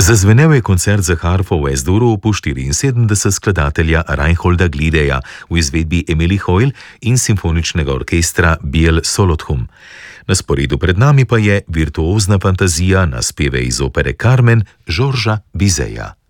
Zazvenel je koncert za harfo v S-duru opus 74 skladatelja Reinholda Glideja v izvedbi Emily Hoyle in simfoničnega orkestra Biel Solothurn. Na sporedu pred nami pa je virtuozna fantazija na speve iz opere Carmen Georgesa Bizeja.